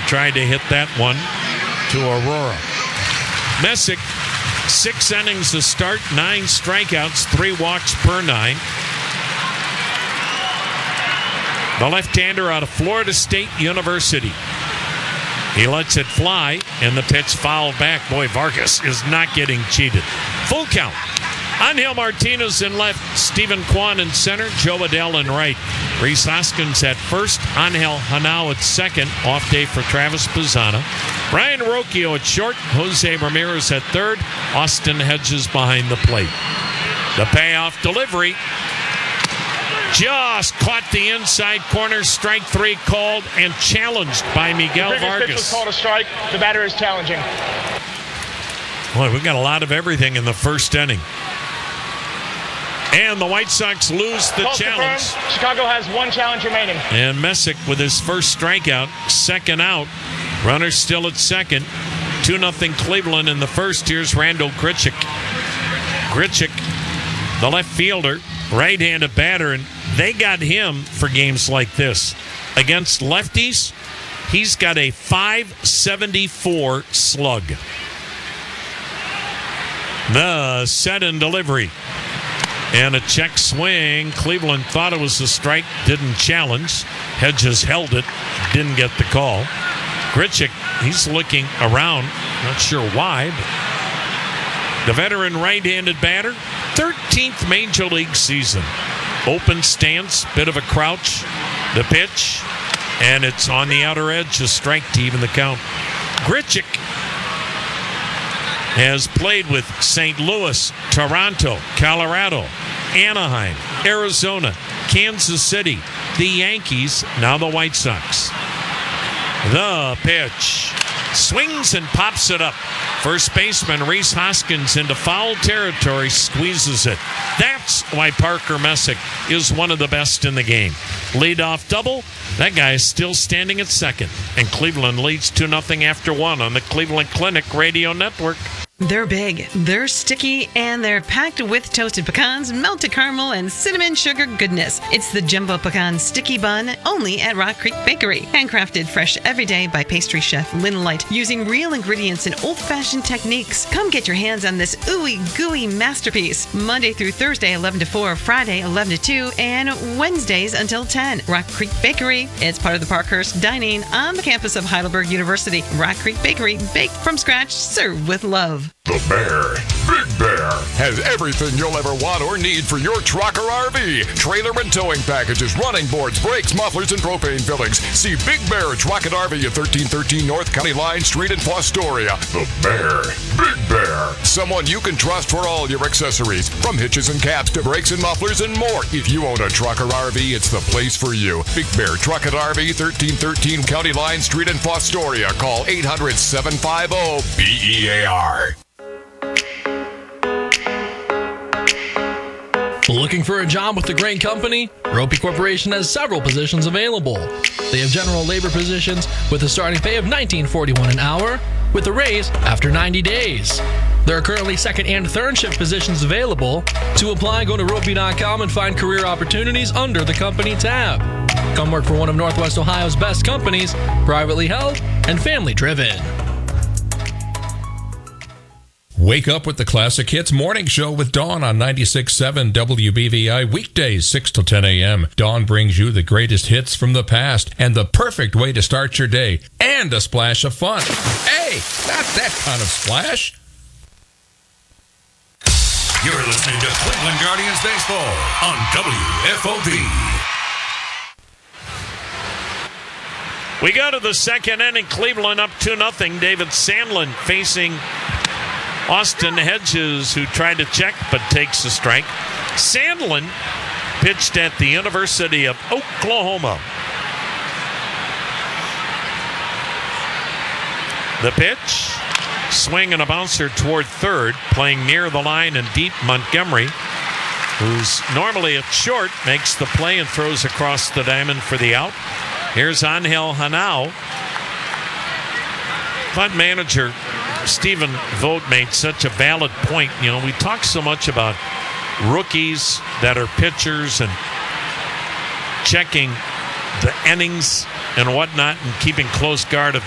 tried to hit that one to Aurora. Messick, 6 innings to start, 9 strikeouts, 3 walks per 9. The left-hander out of Florida State University. He lets it fly, and the pitch fouled back. Boy, Vargas is not getting cheated. Full count. Angel Martinez in left, Stephen Kwan in center, Joe Adell in right. Rhys Hoskins at first, Angel Hanau at second. Off day for Travis Pizzana. Brian Rocchio at short, Jose Ramirez at third. Austin Hedges behind the plate. The payoff delivery. Just caught the inside corner. Strike 3 called and challenged by Miguel Vargas. Pitch was called a strike. The batter is challenging. Boy, we got a lot of everything in the first inning. And the White Sox lose the challenge. Confirmed. Chicago has 1 challenge remaining. And Messick with his first strikeout, second out. Runner still at second. 2-0 Cleveland in the first. Here's Randall Grichuk. Grichuk, the left fielder, right-handed batter, and they got him for games like this. Against lefties, he's got a .574 slug. The set and delivery. And a check swing. Cleveland thought it was a strike, didn't challenge. Hedges held it, didn't get the call. Grichuk, he's looking around, not sure why, but the veteran right-handed batter, 13th Major League season. Open stance, bit of a crouch. The pitch, and it's on the outer edge, a strike to even the count. Grichuk has played with St. Louis, Toronto, Colorado, Anaheim, Arizona, Kansas City, the Yankees, now the White Sox. The pitch. Swings and pops it up. First baseman Rhys Hoskins into foul territory, squeezes it. That's why Parker Messick is one of the best in the game. Leadoff double. That guy is still standing at second. And Cleveland leads 2-0 after 1 on the Cleveland Clinic Radio Network. They're big, they're sticky, and they're packed with toasted pecans, melted caramel, and cinnamon sugar goodness. It's the Jumbo Pecan Sticky Bun, only at Rock Creek Bakery. Handcrafted fresh every day by pastry chef Lynn Light, using real ingredients and old-fashioned techniques. Come get your hands on this ooey gooey masterpiece. Monday through Thursday, 11 to 4, Friday, 11 to 2, and Wednesdays until 10. Rock Creek Bakery. It's part of the Parkhurst Dining on the campus of Heidelberg University. Rock Creek Bakery, baked from scratch, served with love. The Bear, Big Bear, has everything you'll ever want or need for your truck or RV. Trailer and towing packages, running boards, brakes, mufflers, and propane fillings. See Big Bear Truck and RV at 1313 North County Line Street in Fostoria. The Bear, Big Bear, someone you can trust for all your accessories, from hitches and caps to brakes and mufflers and more. If you own a truck or RV, it's the place for you. Big Bear Truck and RV, 1313 County Line Street in Fostoria. Call 800-750-BEAR. Looking for a job with the great company? Ropey Corporation has several positions available. They have general labor positions with a starting pay of $19.41 an hour, with a raise after 90 days. There are currently second and third shift positions available. To apply, go to ropey.com and find career opportunities under the company tab. Come work for one of Northwest Ohio's best companies, privately held and family driven. Wake up with the Classic Hits Morning Show with Dawn on 96.7 WBVI, weekdays 6 to 10 a.m. Dawn brings you the greatest hits from the past and the perfect way to start your day, and a splash of fun. Hey, not that kind of splash. You're listening to Cleveland Guardians Baseball on WFOV. We go to the second inning. Cleveland up 2-0. David Sandlin facing Austin Hedges, who tried to check but takes a strike. Sandlin pitched at the University of Oklahoma. The pitch, swing and a bouncer toward third, playing near the line and deep. Montgomery, who's normally at short, makes the play and throws across the diamond for the out. Here's Angel Hanau. Fund manager Stephen Vogt made such a valid point. You know, we talk so much about rookies that are pitchers and checking the innings and whatnot and keeping close guard of